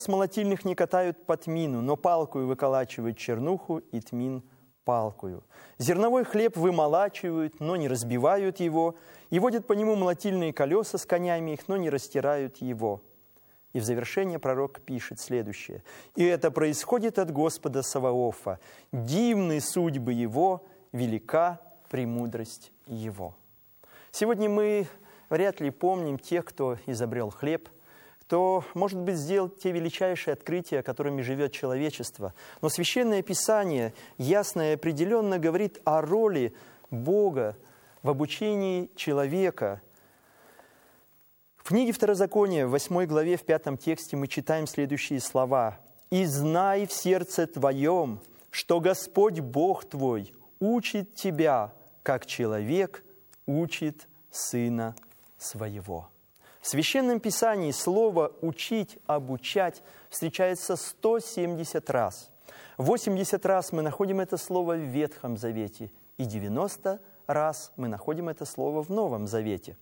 с молотильных не катают по тмину, но палкою выколачивают чернуху и тмин палкою. Зерновой хлеб вымолачивают, но не разбивают его, и водят по нему молотильные колеса с конями их, но не растирают его». И в завершение пророк пишет следующее: «И это происходит от Господа Саваофа, дивны судьбы Его, велика премудрость Его». Сегодня мы вряд ли помним тех, кто изобрел хлеб, кто, может быть, сделал те величайшие открытия, которыми живет человечество. Но Священное Писание ясно и определенно говорит о роли Бога в обучении человека. В книге Второзакония, в 8 главе, в 5 тексте мы читаем следующие слова: «И знай в сердце твоем, что Господь Бог твой учит тебя, как человек учит сына своего». В Священном Писании слово «учить», «обучать» встречается 170 раз. 80 раз мы находим это слово в Ветхом Завете, и 90 раз мы находим это слово в Новом Завете.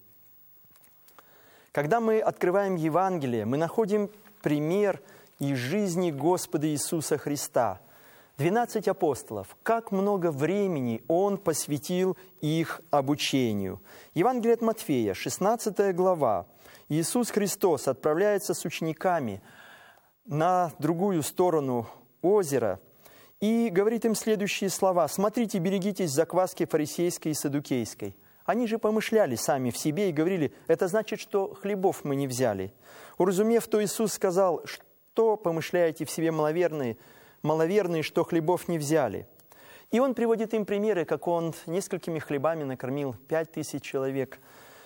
Когда мы открываем Евангелие, мы находим пример из жизни Господа Иисуса Христа. 12 апостолов, как много времени Он посвятил их обучению. Евангелие от Матфея, 16 глава. Иисус Христос отправляется с учениками на другую сторону озера и говорит им следующие слова: «Смотрите, берегитесь закваски фарисейской и саддукейской». Они же помышляли сами в себе и говорили: «Это значит, что хлебов мы не взяли». Уразумев то, Иисус сказал: «Что помышляете в себе маловерные, что хлебов не взяли?» И Он приводит им примеры, как Он несколькими хлебами накормил 5000 человек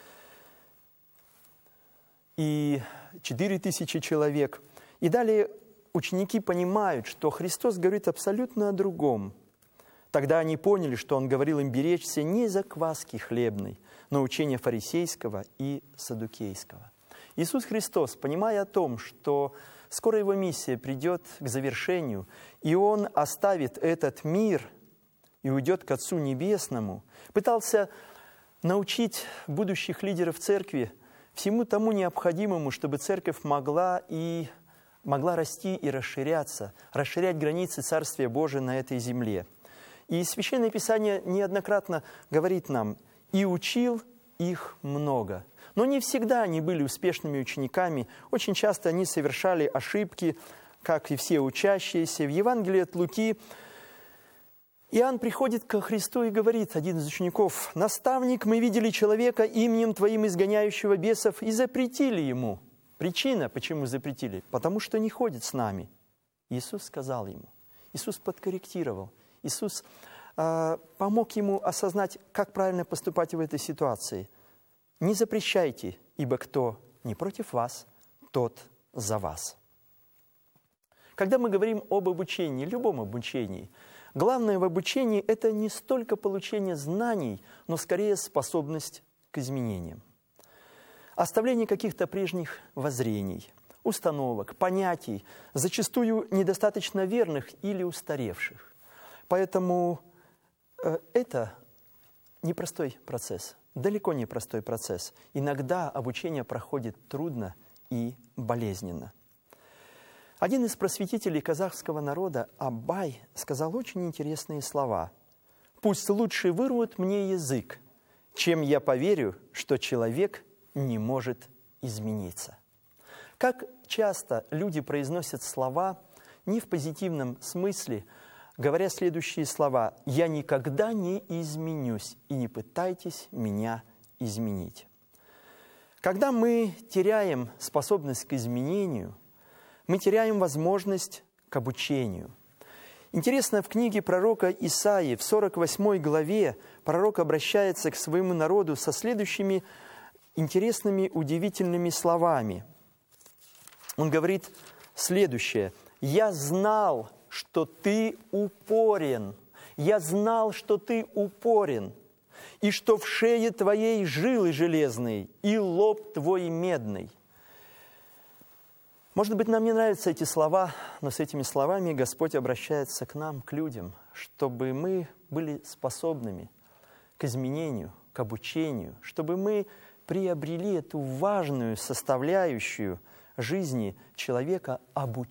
и 4000 человек. И далее ученики понимают, что Христос говорит абсолютно о другом. Тогда они поняли, что Он говорил им беречься не закваски хлебной, но учения фарисейского и саддукейского. Иисус Христос, понимая о том, что скоро Его миссия придет к завершению, и Он оставит этот мир и уйдет к Отцу Небесному, пытался научить будущих лидеров церкви всему тому необходимому, чтобы церковь могла расти и расширяться, расширять границы Царствия Божия на этой земле. И Священное Писание неоднократно говорит нам: «И учил их много». Но не всегда они были успешными учениками. Очень часто они совершали ошибки, как и все учащиеся. В Евангелии от Луки Иоанн приходит ко Христу и говорит, один из учеников: «Наставник, мы видели человека именем Твоим изгоняющего бесов и запретили ему». Причина, почему запретили? Потому что не ходит с нами. Иисус сказал ему. Иисус подкорректировал. Иисус помог ему осознать, как правильно поступать в этой ситуации. «Не запрещайте, ибо кто не против вас, тот за вас». Когда мы говорим об обучении, любом обучении, главное в обучении – это не столько получение знаний, но скорее способность к изменениям. Оставление каких-то прежних воззрений, установок, понятий, зачастую недостаточно верных или устаревших. Поэтому это непростой процесс, далеко не простой процесс. Иногда обучение проходит трудно и болезненно. Один из просветителей казахского народа, Абай, сказал очень интересные слова. «Пусть лучше вырвут мне язык, чем я поверю, что человек не может измениться». Как часто люди произносят слова не в позитивном смысле, говоря следующие слова: «Я никогда не изменюсь, и не пытайтесь меня изменить». Когда мы теряем способность к изменению, мы теряем возможность к обучению. Интересно, в книге пророка Исаии, в 48 главе, пророк обращается к своему народу со следующими интересными, удивительными словами. Он говорит следующее: «Я знал, что ты упорен, я знал, что ты упорен, и что в шее твоей жилы железные, и лоб твой медный». Может быть, нам не нравятся эти слова, но с этими словами Господь обращается к нам, к людям, чтобы мы были способными к изменению, к обучению, чтобы мы приобрели эту важную составляющую жизни человека — обучение.